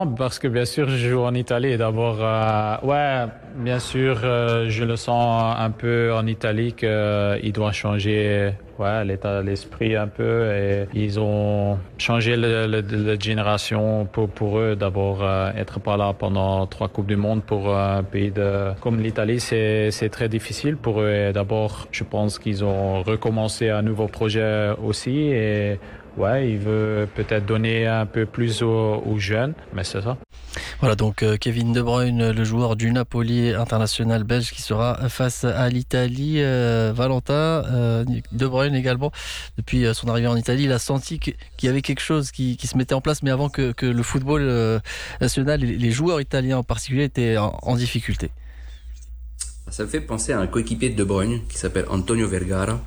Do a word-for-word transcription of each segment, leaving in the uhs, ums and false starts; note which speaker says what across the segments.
Speaker 1: Parce que bien sûr, je joue en Italie. D'abord, euh, ouais, bien sûr, euh, je le sens un peu en Italie qu'il doit changer, ouais, l'état d'esprit un peu. Et ils ont changé le, le, la génération pour pour eux. D'abord, euh, être pas là pendant trois coupes du monde pour un pays de comme l'Italie, c'est c'est très difficile pour eux. Et d'abord, je pense qu'ils ont recommencé un nouveau projet aussi et ouais, il veut peut-être donner un peu plus aux, aux jeunes, mais c'est ça.
Speaker 2: Voilà donc euh, Kevin De Bruyne, le joueur du Napoli international belge qui sera face à l'Italie. Euh, Valentin, euh, De Bruyne également, depuis son arrivée en Italie, il a senti qu'il y avait quelque chose qui, qui se mettait en place, mais avant que, que le football euh, national, les, les joueurs italiens en particulier étaient en, en difficulté.
Speaker 3: Ça me fait penser à un coéquipier de De Bruyne qui s'appelle Antonio Vergara,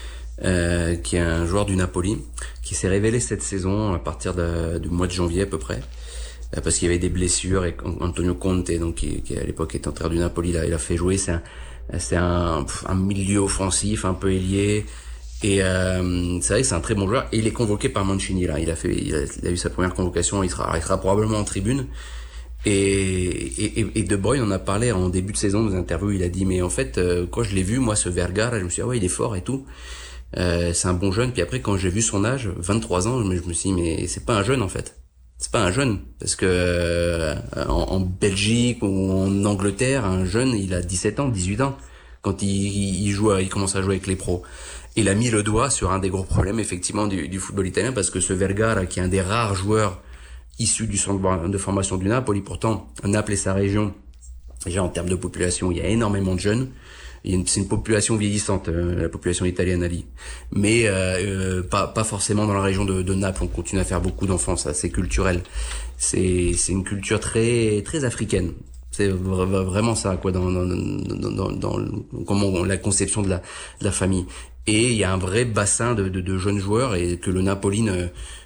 Speaker 3: euh, qui est un joueur du Napoli, qui s'est révélé cette saison à partir de, du mois de janvier à peu près, euh, parce qu'il y avait des blessures et Antonio Conte, donc qui, qui à l'époque était entraîneur du Napoli, là, il a fait jouer. C'est un, c'est un, un milieu offensif, un peu ailier. Et euh, c'est vrai que c'est un très bon joueur. Et il est convoqué par Mancini là. Il a fait, il a, il a eu sa première convocation. Il sera, il sera probablement en tribune. Et, et, et De Bruyne en a parlé en début de saison dans une interview. Il a dit mais en fait euh, quand je l'ai vu moi ce Vergara, je me suis dit ah ouais il est fort et tout. Euh, c'est un bon jeune. Puis après quand j'ai vu son âge, vingt-trois ans, je me suis dit mais c'est pas un jeune en fait. C'est pas un jeune parce que euh, en, en Belgique ou en Angleterre, un jeune il a dix-sept ans, dix-huit ans quand il, il joue, il commence à jouer avec les pros. Il a mis le doigt sur un des gros problèmes effectivement du, du football italien parce que ce Vergara qui est un des rares joueurs issu du centre de formation du Napoli. Pourtant, Naples et sa région, déjà en termes de population, il y a énormément de jeunes. Il y a une, c'est une population vieillissante, euh, la population italienne, Ali. Mais euh, euh, pas, pas forcément dans la région de, de Naples. On continue à faire beaucoup d'enfants, ça, c'est culturel. C'est, c'est une culture très, très africaine. C'est vraiment ça, quoi, dans, dans, dans, dans, dans comment la conception de la, de la famille. Et il y a un vrai bassin de, de, de jeunes joueurs et que le Napoli ne,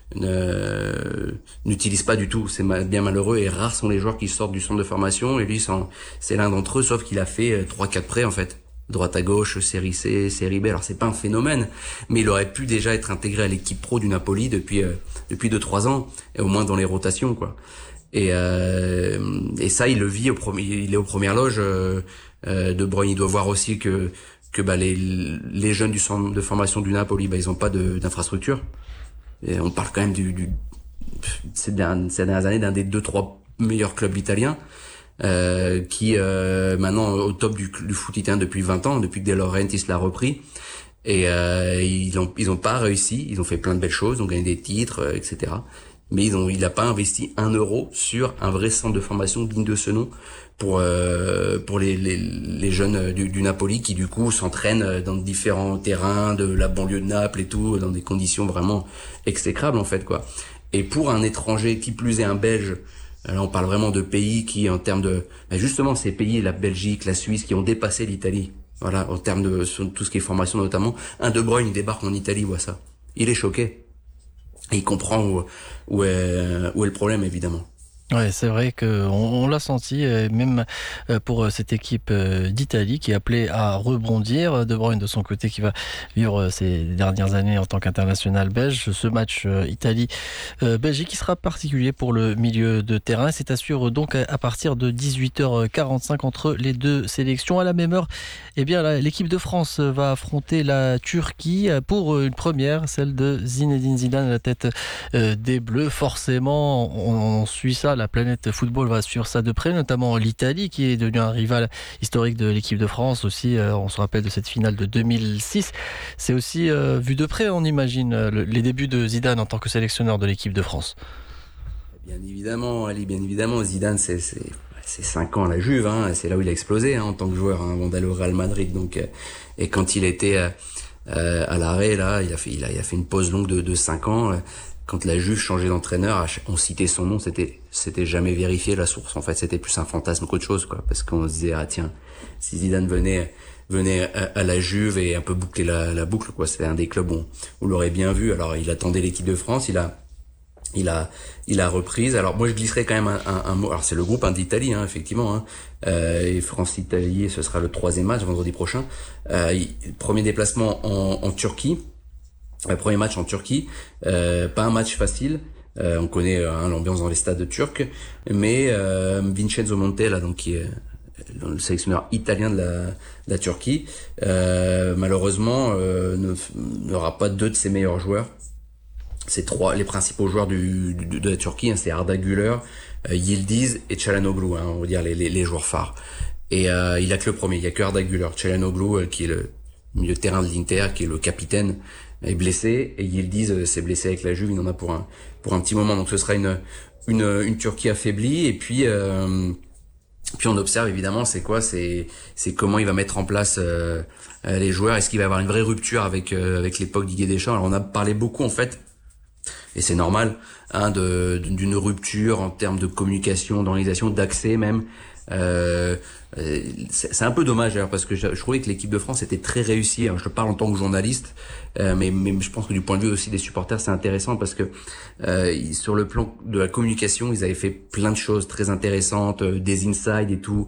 Speaker 3: ne, n'utilise pas du tout. C'est bien malheureux et rares sont les joueurs qui sortent du centre de formation et lui c'est l'un d'entre eux, sauf qu'il a fait trois quatre prêts en fait, droite à gauche, série C, série B. Alors c'est pas un phénomène, mais il aurait pu déjà être intégré à l'équipe pro du Napoli depuis euh, depuis deux trois ans et au moins dans les rotations quoi. Et euh, et ça il le vit au premier, il est aux premières loges. euh, euh, De Bruyne il doit voir aussi que que bah les les jeunes du centre de formation du Napoli bah ils ont pas de d'infrastructure. Et on parle quand même du, du ces, dernières, ces dernières années d'un des deux trois meilleurs clubs italiens euh, qui euh, maintenant au top du, du foot italien depuis vingt ans, depuis que De Laurentiis l'a repris. Et euh, ils ont ils ont pas réussi, ils ont fait plein de belles choses, ils ont gagné des titres, euh, et cetera. Mais ils ont il a pas investi un euro sur un vrai centre de formation digne de ce nom pour euh, pour les, les les jeunes du, du Napoli qui du coup s'entraînent dans différents terrains de la banlieue de Naples et tout dans des conditions vraiment exécrables en fait quoi. Et pour un étranger qui plus est un Belge, là on parle vraiment de pays qui en termes de ben justement ces pays la Belgique, la Suisse qui ont dépassé l'Italie. Voilà, en termes de tout ce qui est formation notamment, un De Bruyne il débarque en Italie, voit ça. Il est choqué. Et il comprend où, où, est, où est le problème, évidemment.
Speaker 2: Ouais, c'est vrai qu'on on l'a senti, même pour cette équipe d'Italie qui est appelée à rebondir. De Bruyne, de son côté, qui va vivre ses dernières années en tant qu'international belge. Ce match Italie-Belgique qui sera particulier pour le milieu de terrain. C'est à suivre donc à partir de dix-huit heures quarante-cinq entre les deux sélections. À la même heure, eh bien, l'équipe de France va affronter la Turquie pour une première, celle de Zinedine Zidane à la tête des Bleus. Forcément, on suit ça. La planète football va suivre ça de près, notamment l'Italie qui est devenue un rival historique de l'équipe de France aussi. Euh, on se rappelle de cette finale de deux mille six. C'est aussi euh, vu de près, on imagine, le, les débuts de Zidane en tant que sélectionneur de l'équipe de France.
Speaker 3: Bien évidemment, Ali, bien évidemment, Zidane, c'est c'est c'est cinq ans à la Juve, hein, c'est là où il a explosé hein, en tant que joueur, hein, avant d'aller au Real Madrid. Donc, euh, et quand il était euh, euh, à l'arrêt, là, il a fait il a, il a fait une pause longue de de cinq ans. Euh, Quand la Juve changeait d'entraîneur, on citait son nom, c'était c'était jamais vérifié la source. En fait, c'était plus un fantasme qu'autre chose, quoi. Parce qu'on se disait ah tiens, si Zidane venait venait à, à la Juve et un peu boucler la, la boucle, quoi. C'était un des clubs où on l'aurait bien vu. Alors il attendait l'équipe de France, il a il a il a reprise. Alors moi je glisserais quand même un, un, un mot. Alors c'est le groupe hein, d'Italie, hein, effectivement. Hein. Euh, et France-Italie, ce sera le troisième match vendredi prochain. Euh, premier déplacement en, en Turquie. Le premier match en Turquie, euh, pas un match facile, Euh, on connaît hein, l'ambiance dans les stades turcs, mais euh, Vincenzo Montella, donc qui est le sélectionneur italien de la, de la Turquie, euh, malheureusement euh, ne, n'aura pas deux de ses meilleurs joueurs. C'est trois les principaux joueurs du, du de la Turquie, hein, c'est Arda Güler, euh, Yildiz et Çalhanoğlu, hein, on va dire les, les, les joueurs phares. Et euh, il a que le premier, il y a que Arda Güler. Çalhanoğlu euh, qui est le milieu de terrain de l'Inter, qui est le capitaine, est blessé, et Yildiz euh, s'est blessé avec la Juve, il en a pour un pour un petit moment, donc ce sera une une, une Turquie affaiblie. Et puis euh, puis on observe évidemment c'est quoi, c'est c'est comment il va mettre en place euh, les joueurs. Est-ce qu'il va y avoir une vraie rupture avec euh, avec l'époque d'Didier Deschamps? Alors on a parlé beaucoup en fait, et c'est normal, hein, de d'une rupture en termes de communication, d'organisation, d'accès même. Euh, c'est, c'est un peu dommage d'ailleurs, parce que je, je trouvais que l'équipe de France était très réussie. Alors, je parle en tant que journaliste, euh, mais, mais je pense que du point de vue aussi des supporters, c'est intéressant parce que euh, sur le plan de la communication, ils avaient fait plein de choses très intéressantes, euh, des insides et tout,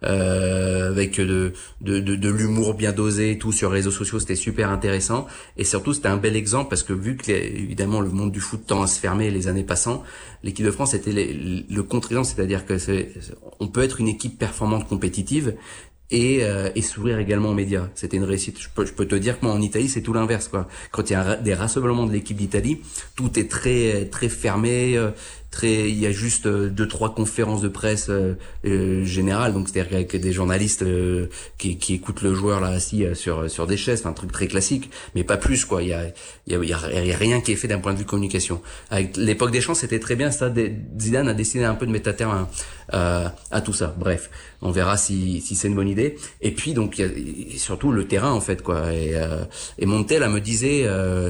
Speaker 3: euh, avec de, de, de, de l'humour bien dosé et tout sur les réseaux sociaux. C'était super intéressant, et surtout c'était un bel exemple parce que vu que les, évidemment le monde du foot tend à se fermer les années passant, l'équipe de France était les, le contre-exemple, c'est-à-dire que c'est, on peut être une équipe performante, compétitive, et, euh, et s'ouvrir également aux médias. C'était une réussite. Je peux, je peux te dire que moi en Italie c'est tout l'inverse, quoi. Quand il y a un, des rassemblements de l'équipe d'Italie, tout est très très fermé. Euh, Très, il y a juste euh, deux trois conférences de presse euh, euh, générales, donc c'est-à-dire avec des journalistes euh, qui, qui écoutent le joueur là assis euh, sur sur des chaises, enfin un truc très classique, mais pas plus, quoi. Il y a il y a, il y a, il y a rien qui est fait d'un point de vue communication. Avec l'époque Deschamps, c'était très bien ça. Zidane a décidé un peu de mettre à terme à, à, à tout ça. Bref, on verra si si c'est une bonne idée. Et puis donc il y a et surtout le terrain en fait, quoi. Et euh, et Montella me disait, euh,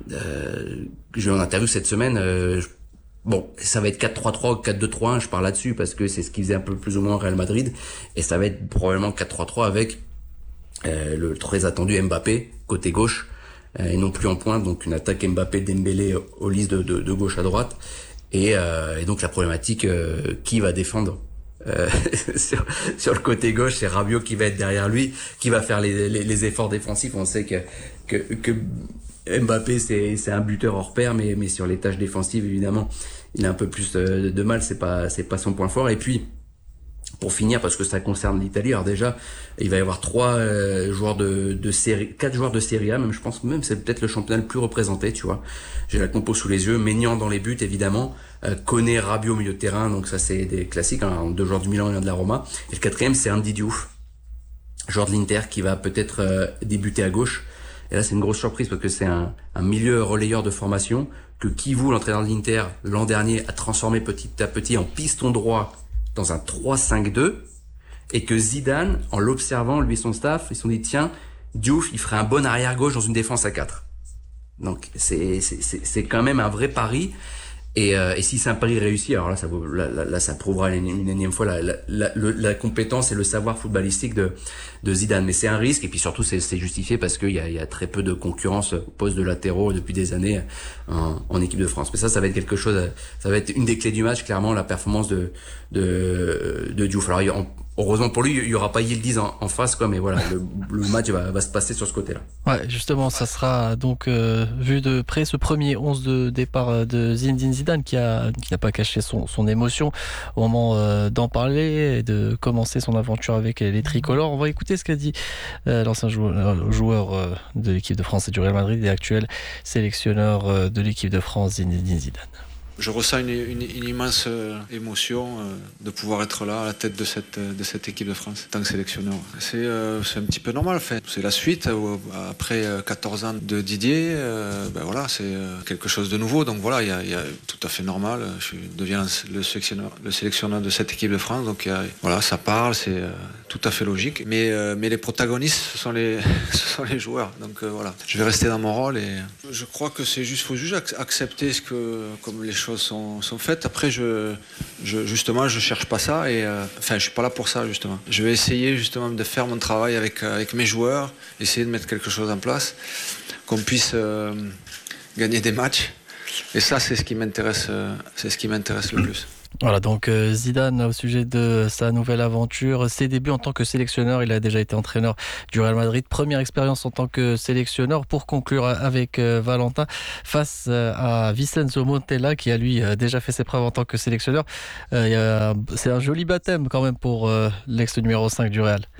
Speaker 3: euh, j'ai eu en interview cette semaine. Euh, Bon, ça va être quatre trois trois ou quatre deux trois un, je parle là-dessus parce que c'est ce qui faisait un peu plus ou moins Real Madrid, et ça va être probablement quatre trois trois avec euh, le très attendu Mbappé côté gauche, euh, et non plus en pointe, donc une attaque Mbappé-Dembélé au lisse de, de, de gauche à droite, et, euh, et donc la problématique euh, qui va défendre euh, sur, sur le côté gauche, c'est Rabiot qui va être derrière lui, qui va faire les, les, les efforts défensifs. On sait que que, que Mbappé c'est c'est un buteur hors pair, mais mais sur les tâches défensives évidemment il a un peu plus de, de mal, c'est pas c'est pas son point fort. Et puis pour finir, parce que ça concerne l'Italie, alors déjà il va y avoir trois euh, joueurs de de série, quatre joueurs de Serie A, même je pense même c'est peut-être le championnat le plus représenté, tu vois. J'ai la compo sous les yeux, Maignan dans les buts évidemment, euh, Koné, Rabiot au milieu de terrain, donc ça c'est des classiques, hein, deux joueurs du Milan et un de la Roma. Et le quatrième c'est Andy Diouf, joueur de l'Inter, qui va peut-être euh, débuter à gauche. Et là, c'est une grosse surprise parce que c'est un, un milieu relayeur de formation que Kivu, l'entraîneur de l'Inter, l'an dernier, a transformé petit à petit en piston droit dans un trois cinq deux, et que Zidane, en l'observant, lui et son staff, ils se sont dit, tiens, Diouf, il ferait un bon arrière gauche dans une défense à quatre. Donc, c'est, c'est, c'est, c'est quand même un vrai pari. Et, euh, et si c'est un pari réussi, alors là, ça vaut, là, là, là, ça prouvera une, une énième fois la, la, la, la compétence et le savoir footballistique de, de Zidane. Mais c'est un risque, et puis surtout, c'est, c'est justifié parce qu'il y a, il y a très peu de concurrence au poste de latéraux depuis des années en, en équipe de France. Mais ça, ça va être quelque chose, ça va être une des clés du match, clairement, la performance de, de, de Diouf. Alors, on, heureusement pour lui, il y aura pas Yildiz en, en face, quoi, mais voilà, le, le match va, va se passer sur ce côté-là.
Speaker 2: Ouais, justement, ça sera donc euh, vu de près ce premier onze de départ de Zinedine Zidane, qui a qui n'a pas caché son, son émotion au moment euh, d'en parler et de commencer son aventure avec les tricolores. On va écouter ce qu'a dit euh, l'ancien joueur, joueur euh, de l'équipe de France et du Real Madrid et actuel sélectionneur euh, de l'équipe de France, Zinedine Zidane.
Speaker 4: Je ressens une, une, une immense euh, émotion euh, de pouvoir être là à la tête de cette, de cette équipe de France en tant que sélectionneur. C'est, euh, c'est un petit peu normal en fait. C'est la suite. Euh, après quatorze ans de Didier, euh, ben voilà, c'est euh, quelque chose de nouveau. Donc voilà, il y a, y a tout à fait normal. Je deviens le sélectionneur, le sélectionneur de cette équipe de France. Donc y a, voilà, ça parle, c'est euh, tout à fait logique. Mais, euh, mais les protagonistes, ce sont les, ce sont les joueurs. Donc euh, voilà, je vais rester dans mon rôle et je crois que c'est juste, faut juste accepter ce que, comme les choses Sont, sont faites. Après, je, je, justement, je cherche pas ça et euh, enfin, je suis pas là pour ça justement. Je vais essayer justement de faire mon travail avec avec mes joueurs, essayer de mettre quelque chose en place, qu'on puisse euh, gagner des matchs. Et ça, c'est ce qui m'intéresse, euh, c'est ce qui m'intéresse le plus.
Speaker 2: Voilà, donc euh, Zidane, au sujet de sa nouvelle aventure, ses débuts en tant que sélectionneur, il a déjà été entraîneur du Real Madrid, première expérience en tant que sélectionneur. Pour conclure avec euh, Valentin, face euh, à Vincenzo Montella, qui a lui euh, déjà fait ses preuves en tant que sélectionneur, euh, il y a, c'est un joli baptême quand même pour euh, l'ex numéro cinq du Real.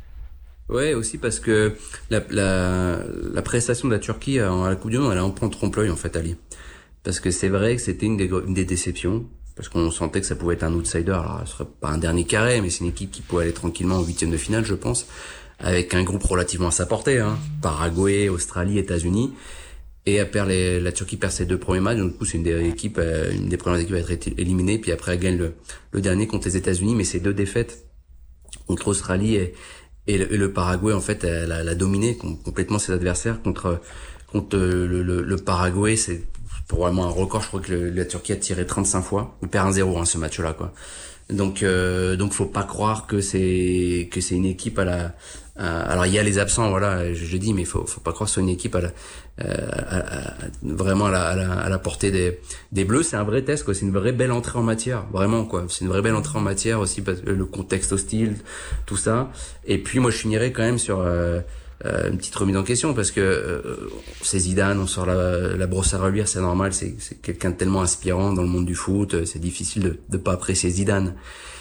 Speaker 3: Ouais, aussi parce que la, la, la prestation de la Turquie à la Coupe du Monde, elle est un peu en trompe-l'œil en fait, Ali. Parce que c'est vrai que c'était une des, une des déceptions. Parce qu'on sentait que ça pouvait être un outsider. Alors, ce serait pas un dernier carré, mais c'est une équipe qui pouvait aller tranquillement au huitième de finale, je pense, avec un groupe relativement à sa portée, hein. Paraguay, Australie, États-Unis. Et à perdre les, la Turquie perd ses deux premiers matchs. Donc, du coup, c'est une des équipes, une des premières équipes à être éliminée. Puis après, elle gagne le, le dernier contre les États-Unis. Mais ces deux défaites contre Australie et, et, le, et le Paraguay, en fait, elle a, elle a dominé complètement ses adversaires. Contre, contre le, le, le Paraguay, c'est probablement un record. Je crois que le, la Turquie a tiré trente-cinq fois. Il perd un zéro, hein, ce match-là, quoi. Donc, euh, donc, faut pas croire que c'est que c'est une équipe à la. À, alors, il y a les absents, voilà, je, je dis, mais faut, faut pas croire que c'est une équipe à la, euh, à, à, vraiment à la, à la, à la portée des, des Bleus. C'est un vrai test, quoi. C'est une vraie belle entrée en matière, vraiment, quoi. C'est une vraie belle entrée en matière aussi parce que le contexte hostile, tout ça. Et puis, moi, je finirais quand même sur. Euh, Euh, une petite remise en question parce que euh, c'est Zidane, on sort la, la brosse à reluire, c'est normal, c'est, c'est quelqu'un de tellement inspirant dans le monde du foot, c'est difficile de, de pas apprécier Zidane.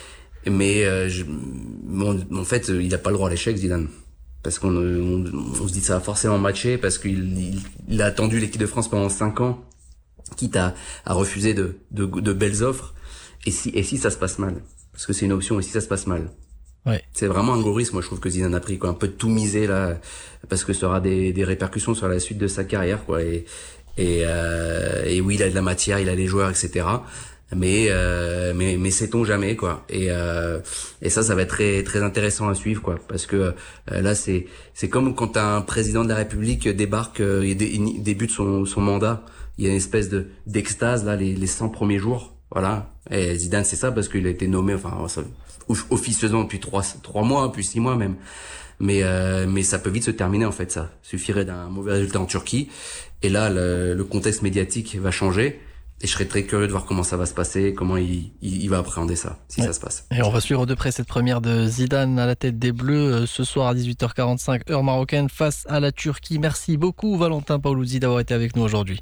Speaker 3: Mais euh, je, bon, en fait, il a pas le droit à l'échec, Zidane, parce qu'on on, on se dit que ça va forcément matcher parce qu'il il, il a attendu l'équipe de France pendant cinq ans, quitte à, à refuser de, de, de belles offres. Et si, et si ça se passe mal, parce que c'est une option, et si ça se passe mal.
Speaker 2: Ouais.
Speaker 3: C'est vraiment un gros risque, moi je trouve que Zidane a pris quoi, un peu de tout miser là, parce que ça aura des, des répercussions sur la suite de sa carrière, quoi. Et et, euh, et oui, il a de la matière, il a les joueurs, et cetera. Mais euh, mais mais sait-on jamais, quoi. Et euh, et ça, ça va être très très intéressant à suivre, quoi, parce que euh, là c'est c'est comme quand un président de la République débarque euh, et dé, débute son son mandat, il y a une espèce de d'extase là les les cent premiers jours, voilà. Et Zidane c'est ça parce qu'il a été nommé, enfin ça, officieusement depuis trois trois mois, puis six mois même. Mais euh, mais ça peut vite se terminer en fait, ça. Suffirait d'un mauvais résultat en Turquie et là le, le contexte médiatique va changer et je serais très curieux de voir comment ça va se passer, comment il il, il va appréhender ça si ouais. ça se passe.
Speaker 2: Et on va suivre de près cette première de Zidane à la tête des Bleus ce soir à dix-huit heures quarante-cinq heure marocaine face à la Turquie. Merci beaucoup Valentin Paoluzzi d'avoir été avec nous aujourd'hui.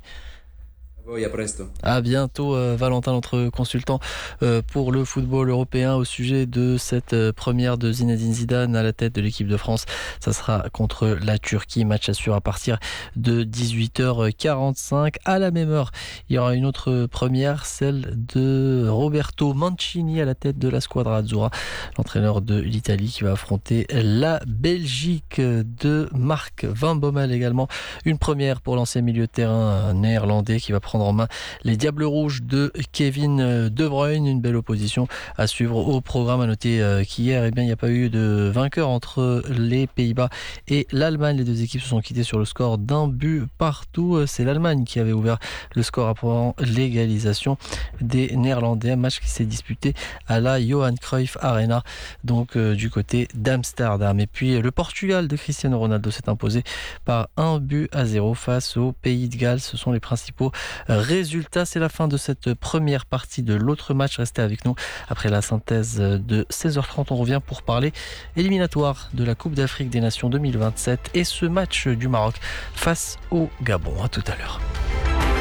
Speaker 2: À bientôt euh, Valentin, notre consultant euh, pour le football européen au sujet de cette euh, première de Zinedine Zidane à la tête de l'équipe de France. Ça sera contre la Turquie, match à suivre à partir de dix-huit heures quarante-cinq. À la même heure, il y aura une autre première, celle de Roberto Mancini à la tête de la Squadra Azzurra, l'entraîneur de l'Italie qui va affronter la Belgique de Marc Van Bommel également. Une première pour l'ancien milieu de terrain néerlandais qui va prendre en main les Diables Rouges de Kevin De Bruyne. Une belle opposition à suivre au programme. À noter qu'hier, eh bien, il n'y a pas eu de vainqueur entre les Pays-Bas et l'Allemagne. Les deux équipes se sont quittées sur le score d'un but partout. C'est l'Allemagne qui avait ouvert le score après l'égalisation des Néerlandais. Un match qui s'est disputé à la Johan Cruyff Arena, donc euh, du côté d'Amsterdam. Et puis le Portugal de Cristiano Ronaldo s'est imposé par un but à zéro face au Pays de Galles. Ce sont les principaux résultats. C'est la fin de cette première partie de l'autre match. Restez avec nous après la synthèse de seize heures trente. On revient pour parler éliminatoire de la Coupe d'Afrique des Nations deux mille vingt-sept et ce match du Maroc face au Gabon. À tout à l'heure.